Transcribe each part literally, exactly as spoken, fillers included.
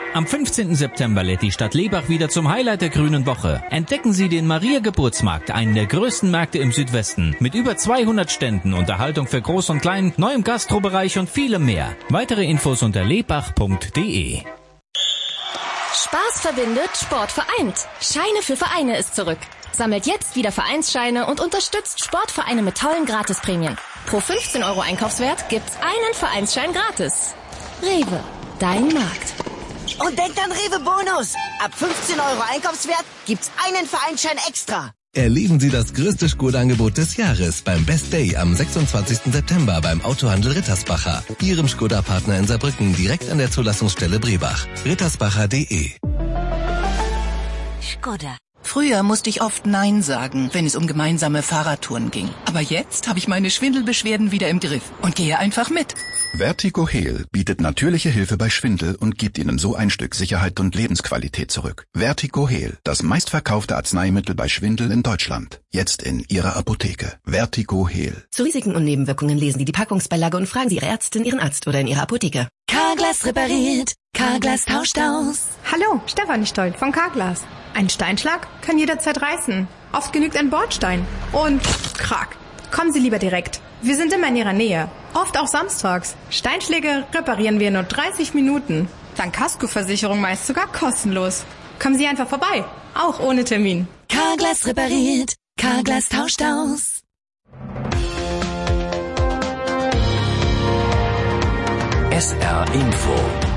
Am fünfzehnten September lädt die Stadt Lebach wieder zum Highlight der Grünen Woche. Entdecken Sie den Maria-Geburtsmarkt, einen der größten Märkte im Südwesten. Mit über zweihundert Ständen, Unterhaltung für Groß und Klein, neuem Gastrobereich und vielem mehr. Weitere Infos unter lebach punkt de. Spaß verbindet, Sport vereint. Scheine für Vereine ist zurück. Sammelt jetzt wieder Vereinsscheine und unterstützt Sportvereine mit tollen Gratisprämien. Pro fünfzehn Euro Einkaufswert gibt's einen Vereinsschein gratis. Rewe, dein Markt. Und denkt an Rewe Bonus. Ab fünfzehn Euro Einkaufswert gibt's einen Vereinsschein extra. Erleben Sie das größte Skoda-Angebot des Jahres beim Best Day am sechsundzwanzigsten September beim Autohandel Rittersbacher. Ihrem Skoda-Partner in Saarbrücken direkt an der Zulassungsstelle Brebach. rittersbacher punkt de. Skoda. Früher musste ich oft Nein sagen, wenn es um gemeinsame Fahrradtouren ging. Aber jetzt habe ich meine Schwindelbeschwerden wieder im Griff und gehe einfach mit. Vertigo Heal bietet natürliche Hilfe bei Schwindel und gibt Ihnen so ein Stück Sicherheit und Lebensqualität zurück. Vertigo Heal, das meistverkaufte Arzneimittel bei Schwindel in Deutschland. Jetzt in Ihrer Apotheke. Vertigo Heal. Zu Risiken und Nebenwirkungen lesen Sie die Packungsbeilage und fragen Sie Ihre Ärztin, Ihren Arzt oder in Ihrer Apotheke. Carglass repariert, Carglass tauscht aus. Hallo, Stefanie Stoll von Carglass. Ein Steinschlag kann jederzeit reißen. Oft genügt ein Bordstein. Und krack. Kommen Sie lieber direkt. Wir sind immer in Ihrer Nähe. Oft auch samstags. Steinschläge reparieren wir in nur dreißig Minuten. Dank Kaskoversicherung meist sogar kostenlos. Kommen Sie einfach vorbei. Auch ohne Termin. Carglass repariert, Carglass tauscht aus. S R Info.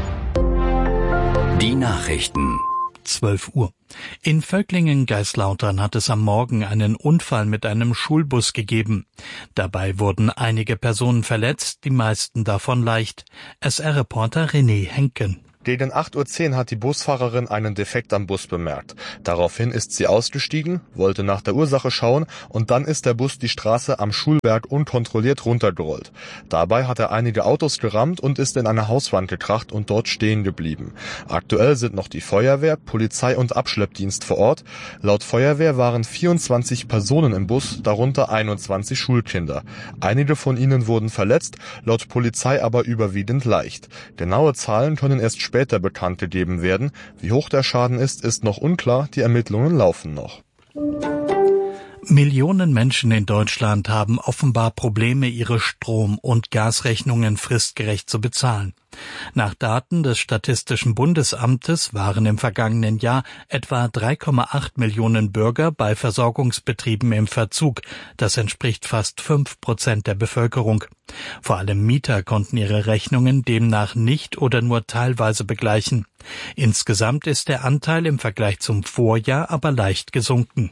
Die Nachrichten. zwölf Uhr. In Völklingen-Geislautern hat es am Morgen einen Unfall mit einem Schulbus gegeben. Dabei wurden einige Personen verletzt, die meisten davon leicht. S R-Reporter René Henken. Gegen acht Uhr zehn hat die Busfahrerin einen Defekt am Bus bemerkt. Daraufhin ist sie ausgestiegen, wollte nach der Ursache schauen und dann ist der Bus die Straße am Schulberg unkontrolliert runtergerollt. Dabei hat er einige Autos gerammt und ist in eine Hauswand gekracht und dort stehen geblieben. Aktuell sind noch die Feuerwehr, Polizei und Abschleppdienst vor Ort. Laut Feuerwehr waren vierundzwanzig Personen im Bus, darunter einundzwanzig Schulkinder. Einige von ihnen wurden verletzt, laut Polizei aber überwiegend leicht. Genaue Zahlen können erst später bekannt gegeben werden. Wie hoch der Schaden ist, ist noch unklar. Die Ermittlungen laufen noch. Millionen Menschen in Deutschland haben offenbar Probleme, ihre Strom- und Gasrechnungen fristgerecht zu bezahlen. Nach Daten des Statistischen Bundesamtes waren im vergangenen Jahr etwa drei Komma acht Millionen Bürger bei Versorgungsbetrieben im Verzug. Das entspricht fast fünf Prozent der Bevölkerung. Vor allem Mieter konnten ihre Rechnungen demnach nicht oder nur teilweise begleichen. Insgesamt ist der Anteil im Vergleich zum Vorjahr aber leicht gesunken.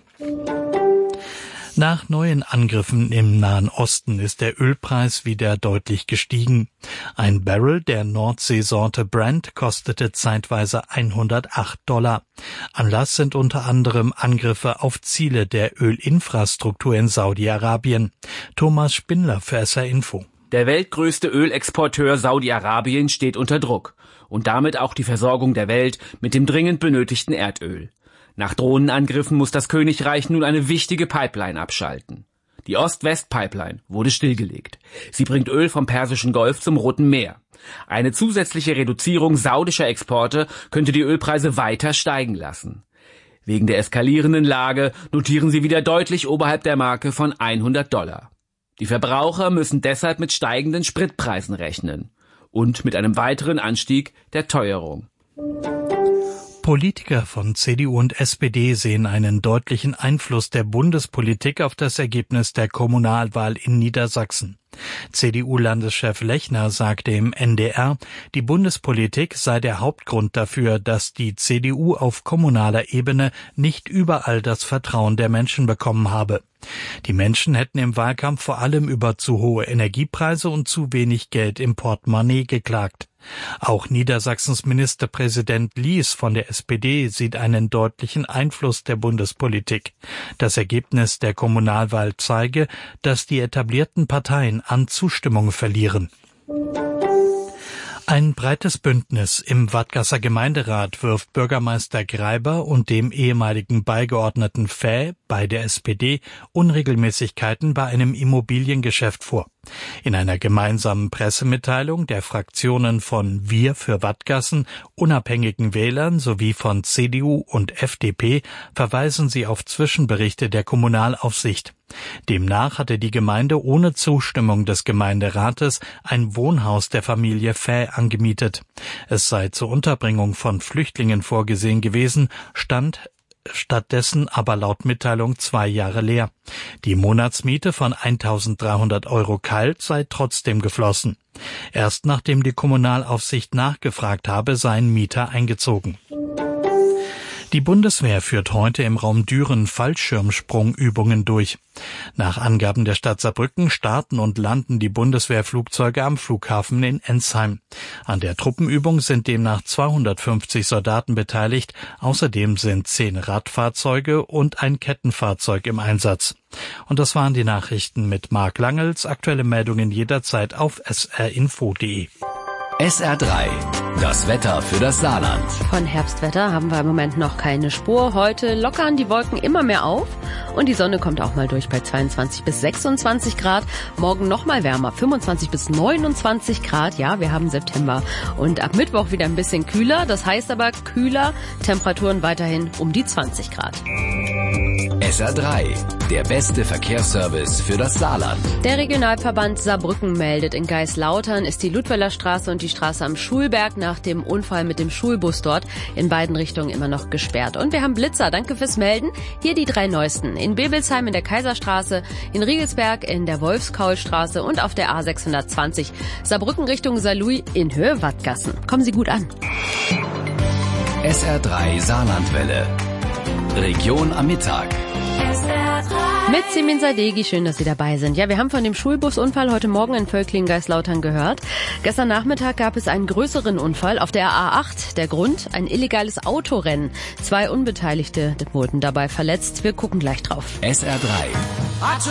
Nach neuen Angriffen im Nahen Osten ist der Ölpreis wieder deutlich gestiegen. Ein Barrel der Nordseesorte Brent kostete zeitweise hundertacht Dollar. Anlass sind unter anderem Angriffe auf Ziele der Ölinfrastruktur in Saudi-Arabien. Thomas Spindler für S R Info. Der weltgrößte Ölexporteur Saudi-Arabien steht unter Druck und damit auch die Versorgung der Welt mit dem dringend benötigten Erdöl. Nach Drohnenangriffen muss das Königreich nun eine wichtige Pipeline abschalten. Die Ost-West-Pipeline wurde stillgelegt. Sie bringt Öl vom Persischen Golf zum Roten Meer. Eine zusätzliche Reduzierung saudischer Exporte könnte die Ölpreise weiter steigen lassen. Wegen der eskalierenden Lage notieren sie wieder deutlich oberhalb der Marke von hundert Dollar. Die Verbraucher müssen deshalb mit steigenden Spritpreisen rechnen und mit einem weiteren Anstieg der Teuerung. Politiker von C D U und S P D sehen einen deutlichen Einfluss der Bundespolitik auf das Ergebnis der Kommunalwahl in Niedersachsen. C D U-Landeschef Lechner sagte im N D R, die Bundespolitik sei der Hauptgrund dafür, dass die C D U auf kommunaler Ebene nicht überall das Vertrauen der Menschen bekommen habe. Die Menschen hätten im Wahlkampf vor allem über zu hohe Energiepreise und zu wenig Geld im Portemonnaie geklagt. Auch Niedersachsens Ministerpräsident Lies von der S P D sieht einen deutlichen Einfluss der Bundespolitik. Das Ergebnis der Kommunalwahl zeige, dass die etablierten Parteien an Zustimmung verlieren. Ein breites Bündnis im Wadgasser Gemeinderat wirft Bürgermeister Greiber und dem ehemaligen Beigeordneten Fäh bei der S P D Unregelmäßigkeiten bei einem Immobiliengeschäft vor. In einer gemeinsamen Pressemitteilung der Fraktionen von Wir für Wattgassen, unabhängigen Wählern sowie von C D U und F D P verweisen sie auf Zwischenberichte der Kommunalaufsicht. Demnach hatte die Gemeinde ohne Zustimmung des Gemeinderates ein Wohnhaus der Familie Fäh angemietet. Es sei zur Unterbringung von Flüchtlingen vorgesehen gewesen, stand stattdessen aber laut Mitteilung zwei Jahre leer. Die Monatsmiete von eintausenddreihundert Euro kalt sei trotzdem geflossen. Erst nachdem die Kommunalaufsicht nachgefragt habe, seien Mieter eingezogen. Die Bundeswehr führt heute im Raum Düren Fallschirmsprungübungen durch. Nach Angaben der Stadt Saarbrücken starten und landen die Bundeswehrflugzeuge am Flughafen in Ensheim. An der Truppenübung sind demnach zweihundertfünfzig Soldaten beteiligt. Außerdem sind zehn Radfahrzeuge und ein Kettenfahrzeug im Einsatz. Und das waren die Nachrichten mit Marc Langels. Aktuelle Meldungen jederzeit auf s r info punkt d e. S R drei, das Wetter für das Saarland. Von Herbstwetter haben wir im Moment noch keine Spur. Heute lockern die Wolken immer mehr auf und die Sonne kommt auch mal durch bei zweiundzwanzig bis sechsundzwanzig Grad. Morgen noch mal wärmer, fünfundzwanzig bis neunundzwanzig Grad. Ja, wir haben September. Und ab Mittwoch wieder ein bisschen kühler. Das heißt aber kühler, Temperaturen weiterhin um die zwanzig Grad. S R drei, der beste Verkehrsservice für das Saarland. Der Regionalverband Saarbrücken meldet, in Geislautern ist die Ludweller Straße und die Straße am Schulberg nach dem Unfall mit dem Schulbus dort in beiden Richtungen immer noch gesperrt. Und wir haben Blitzer, danke fürs Melden. Hier die drei neuesten. In Bebelsheim in der Kaiserstraße, in Riegelsberg in der Wolfskaulstraße und auf der A sechshundertzwanzig Saarbrücken Richtung Saarlouis in Höhe Wattgassen. Kommen Sie gut an. S R drei Saarlandwelle. Region am Mittag. Mit Simin Sadegi, schön, dass Sie dabei sind. Ja, wir haben von dem Schulbusunfall heute Morgen in Völklingen-Geislautern gehört. Gestern Nachmittag gab es einen größeren Unfall auf der A acht. Der Grund? Ein illegales Autorennen. Zwei Unbeteiligte wurden dabei verletzt. Wir gucken gleich drauf. S R drei.